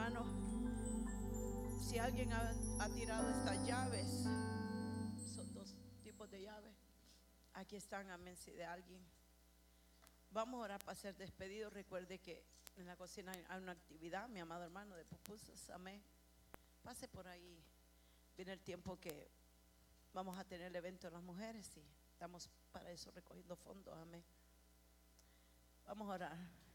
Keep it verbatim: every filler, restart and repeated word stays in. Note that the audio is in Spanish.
hermano, si alguien ha, ha tirado estas llaves, son dos tipos de llaves. Aquí están, amén, si de alguien. Vamos a orar para ser despedidos. Recuerde que en la cocina hay una actividad, mi amado hermano, de pupusas, amén. Pase por ahí. Viene el tiempo que vamos a tener el evento de las mujeres y estamos para eso recogiendo fondos, amén. Vamos a orar.